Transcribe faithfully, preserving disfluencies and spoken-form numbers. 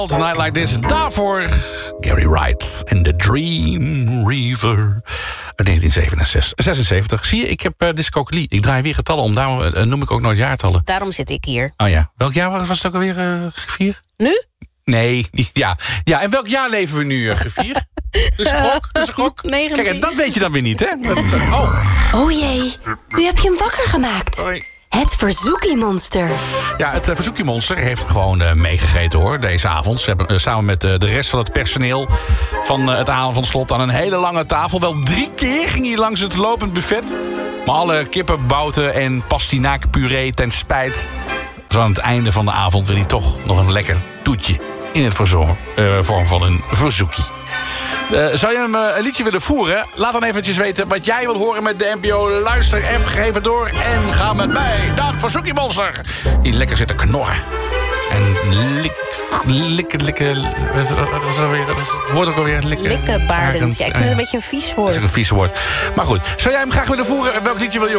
Tonight Like This. Daarvoor Gary Wright en The Dream Reaver uit negentien zesenzeventig. Zie je, ik heb uh, dyscalculie. Ik draai weer getallen om. Daarom uh, noem ik ook nooit jaartallen. Daarom zit ik hier. Oh ja. Welk jaar was het ook alweer, uh, Gevier? Nu? Nee, niet, ja. Ja, en welk jaar leven we nu, uh, Gevier? Dus gok, dus gok. negentien. Kijk, dat weet je dan weer niet, hè? Dat is, uh, oh. Oh jee, nu heb je hem wakker gemaakt. Sorry. Het Verzoekie-monster. Ja, het uh, Verzoekie-monster heeft gewoon uh, meegegeten, hoor, deze avond. Ze hebben uh, samen met uh, de rest van het personeel van uh, het avondslot aan een hele lange tafel. Wel drie keer ging hij langs het lopend buffet. Maar alle kippenbouten en pastinaakpuree ten spijt. Zo aan het einde van de avond wil hij toch nog een lekker toetje in het verzorg, uh, vorm van een verzoekie. Uh, zou je hem uh, een liedje willen voeren? Laat dan eventjes weten wat jij wil horen met de N P O Luister-app. Geef het door en ga met mij naar het Verzoekiemonster. Die lekker zit te knorren. En lik, likken, likken... Wat is het woord ook alweer? Likken, Likkenbaardend. Ja, ik vind het een beetje een vies woord. Dat is een vies woord. Maar goed, zou jij hem graag willen voeren? Welk liedje wil je